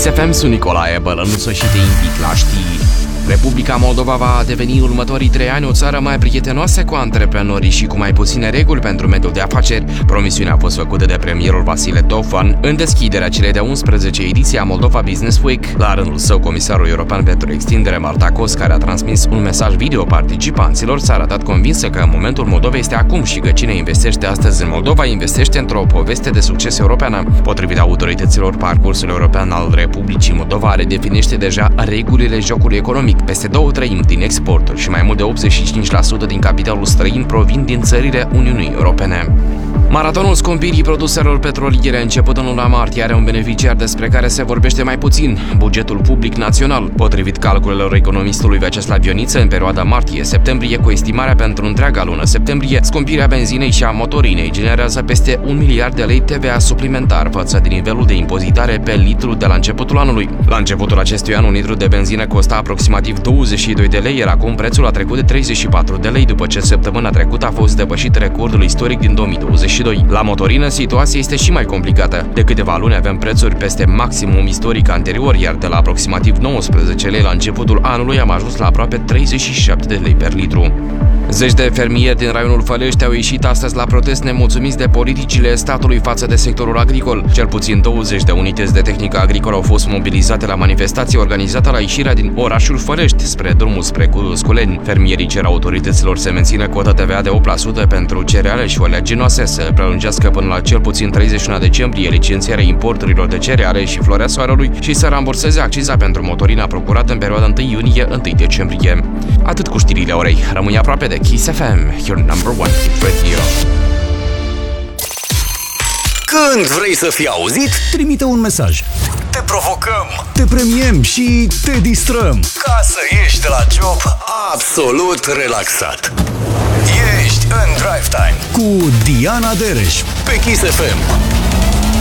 Kiss FM, sunt Nicolae Bălănuță și te invit la știri. Republica Moldova va deveni în următorii 3 ani o țară mai prietenoasă cu antreprenorii și cu mai puține reguli pentru mediul de afaceri. Promisiunea a fost făcută de premierul Vasile Tofan în deschiderea celei de 11 ediții a Moldova Business Week. La rândul său, comisarul european pentru extindere, Marta Kos, care a transmis un mesaj video participanților, s-a arătat convinsă că momentul Moldovei este acum și că cine investește astăzi în Moldova investește într-o poveste de succes europeană. Potrivit autorităților, parcursul european al Republicii Moldova redefinește deja regulile jocului economic. Peste 2/3 din exporturi și mai mult de 85% din capitalul străin provin din țările Uniunii Europene. Maratonul scumpirii produselor petroliere început în luna martie are un beneficiar despre care se vorbește mai puțin, bugetul public național. Potrivit calculelor economistului Vyacheslav Ioniță, în perioada martie-septembrie, cu estimarea pentru întreaga lună septembrie, scumpirea benzinei și a motorinei generează peste 1 miliard de lei TVA suplimentar față de nivelul de impozitare pe litru de la începutul anului. La începutul acestui an, un litru de benzină costa aproximativ 22 de lei, iar acum prețul a trecut de 34 de lei, după ce săptămâna trecută a fost depășit recordul istoric din 2022. La motorină, situația este și mai complicată. De câteva luni avem prețuri peste maximum istoric anterior, iar de la aproximativ 19 lei la începutul anului am ajuns la aproape 37 de lei per litru. Zeci de fermieri din raionul Fălești au ieșit astăzi la protest nemulțumiți de politicile statului față de sectorul agricol. Cel puțin 20 de unități de tehnică agricolă au fost mobilizate la manifestație organizată la ieșirea din orașul Fălești spre drumul spre Sculeni. Fermierii cer autorităților să mențină cota TVA de 8% pentru cereale și oleaginoase, să prelungească până la cel puțin 31 decembrie licențierea importurilor de cereale și floarea soarelui și să ramburseze acciza pentru motorina procurată în perioada 1 iunie-1 decembrie. Atât cu știrile orei. Rămâi aproape de Kiss FM, your number one hit radio. Când vrei să fii auzit, trimite un mesaj. Te provocăm, te premiem și te distrăm, ca să ieși de la job absolut relaxat. Ești în Drive Time cu Diana Dereș pe Kiss FM.